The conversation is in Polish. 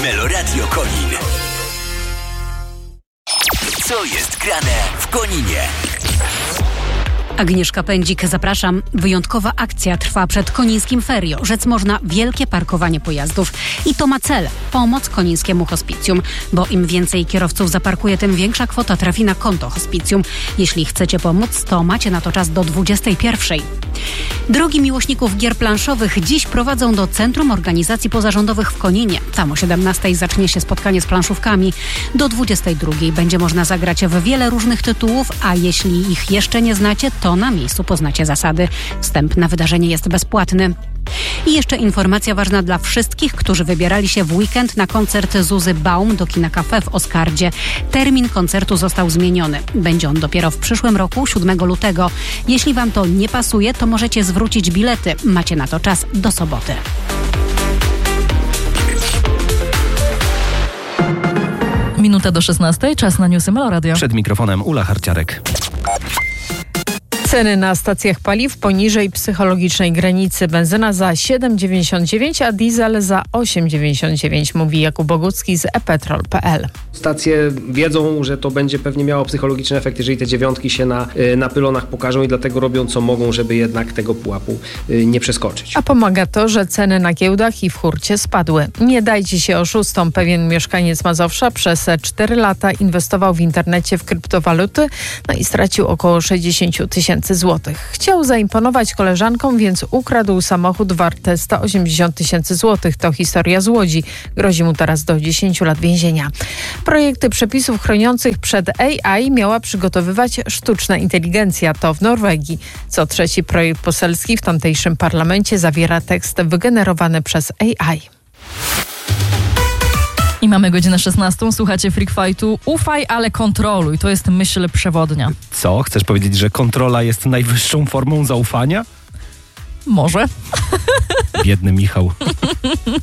Meloradio Konin. Co jest grane w Koninie? Agnieszka Pędzik, zapraszam. Wyjątkowa akcja trwa przed Konińskim Ferio. Rzec można wielkie parkowanie pojazdów. I to ma cel – pomoc Konińskiemu Hospicjum. Bo im więcej kierowców zaparkuje, tym większa kwota trafi na konto hospicjum. Jeśli chcecie pomóc, to macie na to czas do 21:00. Drogi miłośników gier planszowych dziś prowadzą do Centrum Organizacji Pozarządowych w Koninie. Tam o 17:00 zacznie się spotkanie z planszówkami. Do 22:00 będzie można zagrać w wiele różnych tytułów, a jeśli ich jeszcze nie znacie, to na miejscu poznacie zasady. Wstęp na wydarzenie jest bezpłatny. I jeszcze informacja ważna dla wszystkich, którzy wybierali się w weekend na koncert Zuzy Baum do Kina Cafe w Oskardzie. Termin koncertu został zmieniony. Będzie on dopiero w przyszłym roku, 7 lutego. Jeśli wam to nie pasuje, to możecie zwrócić bilety. Macie na to czas do soboty. Minuta do 16:00, czas na newsy Meloradio. Przed mikrofonem Ula Harciarek. Ceny na stacjach paliw poniżej psychologicznej granicy. Benzyna za 7,99, a diesel za 8,99, mówi Jakub Bogucki z ePetrol.pl. Stacje wiedzą, że to będzie pewnie miało psychologiczny efekt, jeżeli te dziewiątki się na pylonach pokażą i dlatego robią co mogą, żeby jednak tego pułapu nie przeskoczyć. A pomaga to, że ceny na giełdach i w hurcie spadły. Nie dajcie się oszustom. Pewien mieszkaniec Mazowsza przez 4 lata inwestował w internecie w kryptowaluty, i stracił około 60 000 złotych. Chciał zaimponować koleżankom, więc ukradł samochód warty 180 000 złotych. To historia z Łodzi. Grozi mu teraz do 10 lat więzienia. Projekty przepisów chroniących przed AI miała przygotowywać sztuczna inteligencja. To w Norwegii. Co trzeci projekt poselski w tamtejszym parlamencie zawiera tekst wygenerowany przez AI. I mamy godzinę 16:00. Słuchacie Freak Fightu. Ufaj, ale kontroluj. To jest myśl przewodnia. Co? Chcesz powiedzieć, że kontrola jest najwyższą formą zaufania? Może. Biedny Michał.